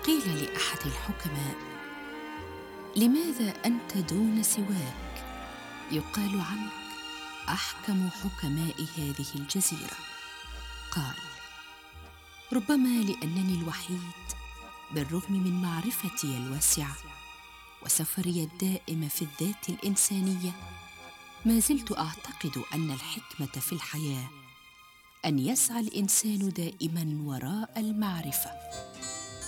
قيل لأحد الحكماء: لماذا أنت دون سواك؟ يقال عنك أحكم حكماء هذه الجزيرة. قال: ربما لأنني الوحيد، بالرغم من معرفتي الواسعة وسفري الدائم في الذات الإنسانية، ما زلت أعتقد أن الحكمة في الحياة أن يسعى الإنسان دائما وراء المعرفة.